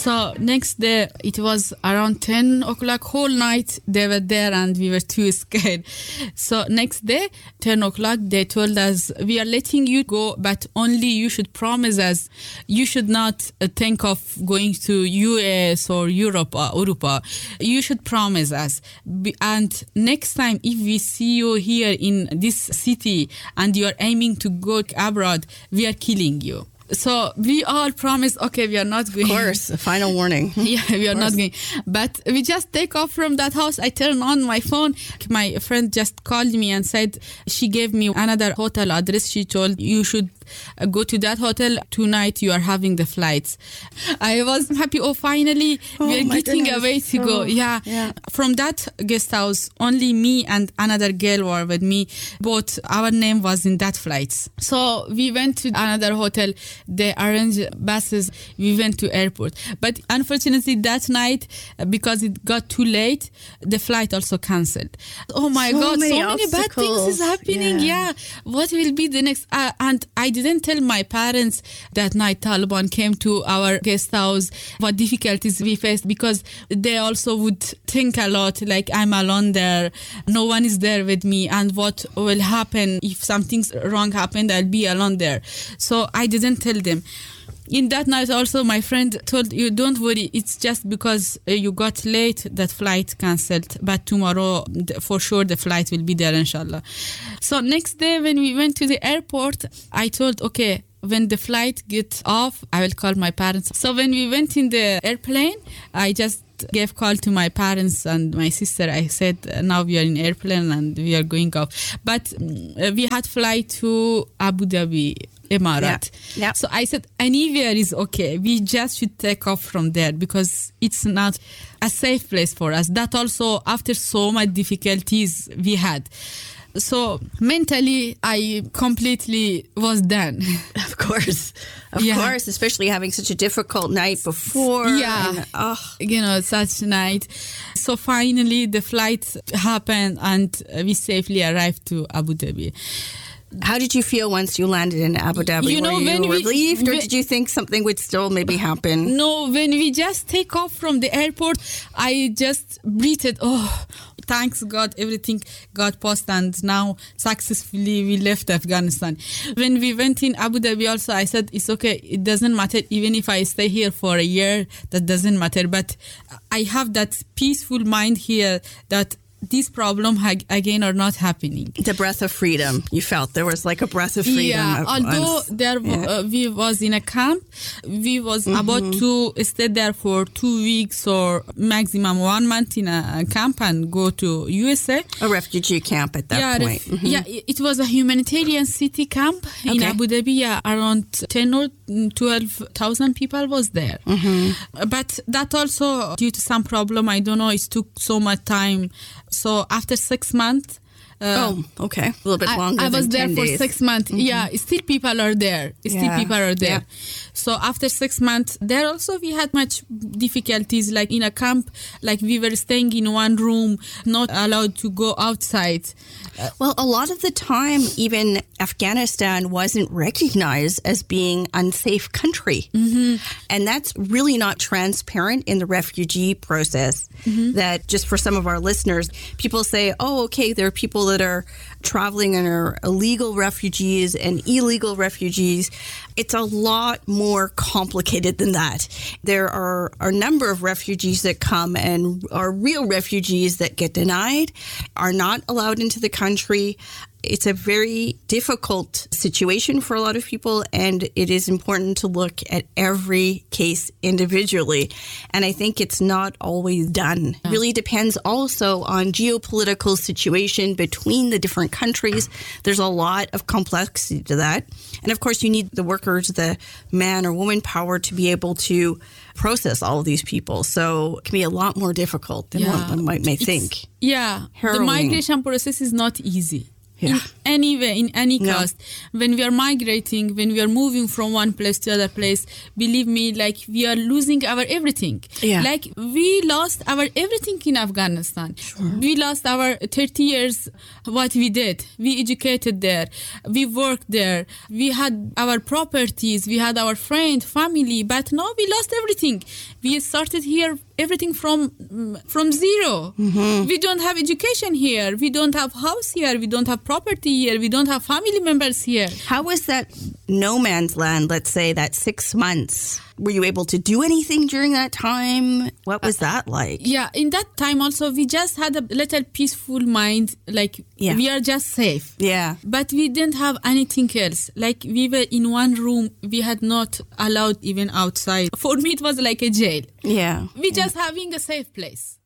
So next day, it was around 10 o'clock, whole night they were there and we were too scared. So next day, 10 o'clock, they told us, we are letting you go, but only you should promise us, you should not think of going to US or Europe or Europa. You should promise us. And next time, if we see you here in this city and you are aiming to go abroad, we are killing you. So we all promised, okay, we are not going. Of course, a final warning. Yeah, we are not going. But we just take off from that house. I turn on my phone. My friend just called me and said she gave me another hotel address. She told you should go to that hotel tonight. You are having the flights. I was happy. Oh, finally, we are getting away to go. Yeah. From that guest house, only me and another girl were with me. Both our name was in that flights. So we went to another hotel. They arranged buses. We went to airport. But unfortunately, that night, because it got too late, the flight also cancelled. Oh my God, so many bad things is happening. Yeah. What will be the next? And I didn't tell my parents that night Taliban came to our guest house, what difficulties we faced, because they also would think a lot, like I'm alone there, no one is there with me, and what will happen if something's wrong happened, I'll be alone there. So I didn't tell them. In that night also, my friend told you, don't worry, it's just because you got late, that flight cancelled, but tomorrow for sure the flight will be there, inshallah. So next day when we went to the airport, I told, okay, when the flight gets off, I will call my parents. So when we went in the airplane, I just gave call to my parents and my sister. I said, now we are in airplane and we are going off. But we had flight to Abu Dhabi, Emirat. Yeah. So I said, anywhere is okay. We just should take off from there because it's not a safe place for us. That also, after so much difficulties we had. So mentally, I completely was done. Of course, especially having such a difficult night before. Yeah, and, such night. So finally, the flight happened and we safely arrived to Abu Dhabi. How did you feel once you landed in Abu Dhabi? Were you relieved or did you think something would still maybe happen? No, when we just take off from the airport, I just breathed, thanks God, everything got passed and now successfully we left Afghanistan. When we went in Abu Dhabi also, I said, it's okay, it doesn't matter, even if I stay here for a year, that doesn't matter. But I have that peaceful mind here that these problems again are not happening. The breath of freedom you felt. There was like a breath of freedom. Yeah, although we was in a camp, we was about to stay there for 2 weeks or maximum 1 month in a camp and go to USA. A refugee camp at that point. Yeah, it was a humanitarian city camp in Abu Dhabi. Yeah, around 10 or 12,000 people was there. But that also, due to some problem, I don't know, it took so much time. So after 6 months, a little bit longer. I was than there 10 for days. 6 months. Yeah, still people are there. Yeah. So after 6 months, there also we had much difficulties. Like in a camp, like we were staying in one room, not allowed to go outside. Well, a lot of the time, even Afghanistan wasn't recognized as being unsafe country. And that's really not transparent in the refugee process. That just for some of our listeners, people say, there are people that are traveling and are illegal refugees and illegal refugees. It's a lot more complicated than that. There are a number of refugees that come and are real refugees that get denied, are not allowed into the country. It's a very difficult situation for a lot of people, and it is important to look at every case individually. And I think it's not always done. It really depends also on geopolitical situation between the different countries. There's a lot of complexity to that. And of course, you need the workers, the man or woman power to be able to process all of these people. So it can be a lot more difficult than what one may think. Yeah, Harrowing. The migration process is not easy. in any way, in any No. cost. When we are migrating, when we are moving from one place to other place, believe me, like we are losing our everything. Yeah. Like we lost our everything in Afghanistan. We lost our 30 years, what we did. We educated there. We worked there. We had our properties. We had our friend, family. But now we lost everything. We started here everything from zero. We don't have education here. We don't have house here. We don't have property here. We don't have family members here. How was that no man's land, let's say, that 6 months? Were you able to do anything during that time? What was that like? Yeah, in that time also, we just had a little peaceful mind. Like, Yeah. we are just safe. Yeah. But we didn't have anything else. Like, we were in one room. We had not allowed even outside. For me, it was like a jail. Yeah. We just having a safe place.